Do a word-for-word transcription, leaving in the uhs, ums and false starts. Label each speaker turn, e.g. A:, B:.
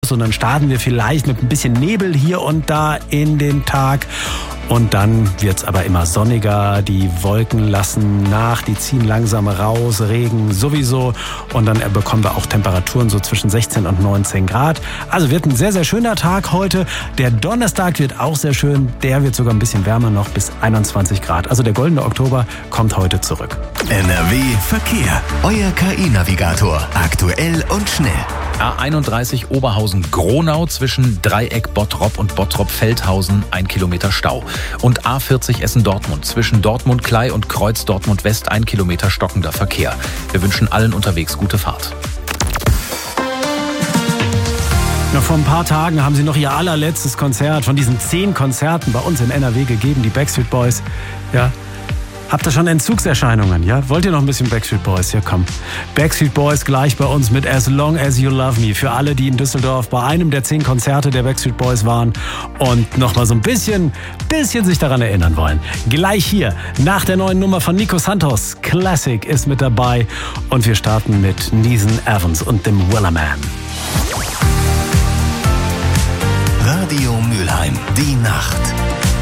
A: und dann starten wir vielleicht mit ein bisschen Nebel hier und da in den Tag. Und dann wird's aber immer sonniger, die Wolken lassen nach, die ziehen langsam raus, Regen sowieso. Und dann bekommen wir auch Temperaturen so zwischen sechzehn und neunzehn Grad. Also wird ein sehr, sehr schöner Tag heute. Der Donnerstag wird auch sehr schön. Der wird sogar ein bisschen wärmer noch, bis einundzwanzig Grad. Also der goldene Oktober kommt heute zurück.
B: N R W Verkehr. Euer K I-Navigator. Aktuell und schnell.
C: A einunddreißig Oberhausen-Gronau zwischen Dreieck Bottrop und Bottrop-Feldhausen, ein Kilometer Stau. Und A vierzig Essen-Dortmund zwischen Dortmund-Klei und Kreuz Dortmund-West, ein Kilometer stockender Verkehr. Wir wünschen allen unterwegs gute Fahrt.
A: Ja, vor ein paar Tagen haben sie noch ihr allerletztes Konzert von diesen zehn Konzerten bei uns in N R W gegeben, die Backstreet Boys. Ja. Habt ihr schon Entzugserscheinungen, ja? Wollt ihr noch ein bisschen Backstreet Boys? Ja, komm. Backstreet Boys gleich bei uns mit As Long As You Love Me. Für alle, die in Düsseldorf bei einem der zehn Konzerte der Backstreet Boys waren und noch mal so ein bisschen, bisschen sich daran erinnern wollen. Gleich hier, nach der neuen Nummer von Nico Santos. Classic ist mit dabei und wir starten mit Neeson Evans und dem Wellerman.